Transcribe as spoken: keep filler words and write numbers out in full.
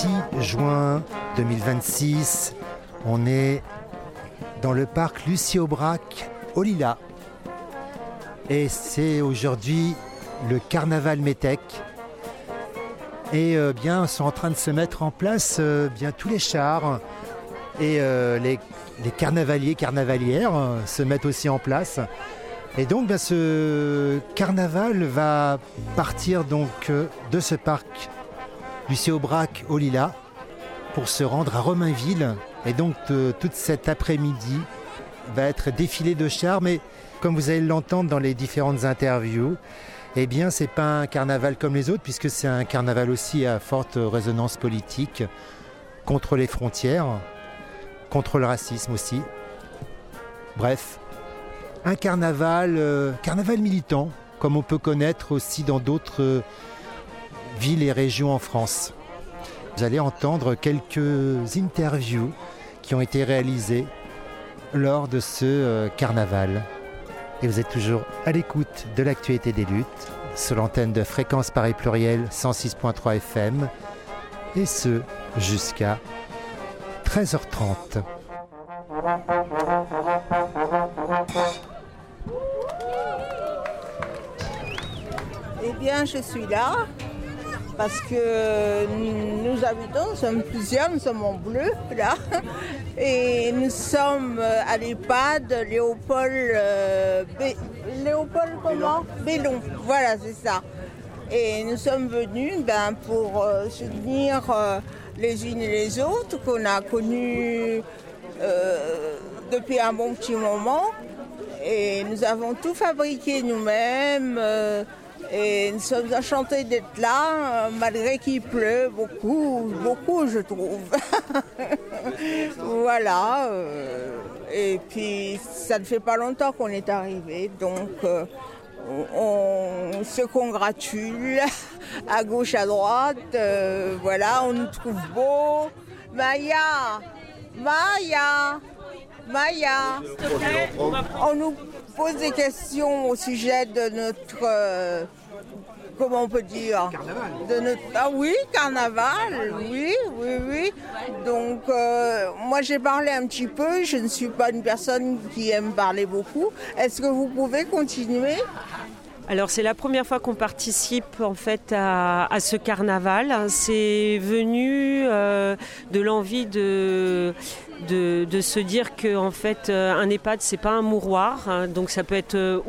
six juin deux mille vingt-six. On est dans le parc Lucie Aubrac aux Lilas. Et c'est aujourd'hui le carnaval métèque. Et euh, bien, sont en train de se mettre en place euh, bien tous les chars. Et euh, les, les carnavaliers, carnavalières euh, se mettent aussi en place. Et donc, bien, ce carnaval va partir donc euh, de ce parc Lucie Aubrac aux Lilas pour se rendre à Romainville. Et donc, euh, toute cet après-midi va être défilé de chars. Mais comme vous allez l'entendre dans les différentes interviews, eh bien, c'est pas un carnaval comme les autres, puisque c'est un carnaval aussi à forte résonance politique, contre les frontières, contre le racisme aussi. Bref, un carnaval, euh, carnaval militant, comme on peut connaître aussi dans d'autres euh, villes et régions en France. Vous allez entendre quelques interviews qui ont été réalisées lors de ce euh, carnaval. Et vous êtes toujours à l'écoute de l'actualité des luttes sur l'antenne de Fréquence Paris Pluriel cent six virgule trois F M, et ce jusqu'à treize heures trente. Eh bien, je suis là parce que nous habitons, nous sommes plusieurs, nous sommes en bleu là, et nous sommes à l'EHPAD Léopold, euh, Bé... Léopold comment Bellon, voilà, c'est ça. Et nous sommes venus ben, pour euh, soutenir euh, les unes et les autres qu'on a connues euh, depuis un bon petit moment, et nous avons tout fabriqué nous-mêmes. Euh, Et nous sommes enchantés d'être là, malgré qu'il pleut beaucoup, beaucoup je trouve. Voilà. Euh, et puis ça ne fait pas longtemps qu'on est arrivé, donc euh, on, on se congratule à gauche, à droite. Euh, voilà, on nous trouve beaux. Maya, Maya, Maya. On nous pose des questions au sujet de notre, euh, comment on peut dire, Carnaval. De notre, ah oui, carnaval, oui, oui, oui. Donc euh, moi j'ai parlé un petit peu. Je ne suis pas une personne qui aime parler beaucoup. Est-ce que vous pouvez continuer ? Alors c'est la première fois qu'on participe en fait à, à ce carnaval. C'est venu euh, de l'envie de, de, de se dire que en fait un EHPAD c'est pas un mouroir, hein, donc ça peut être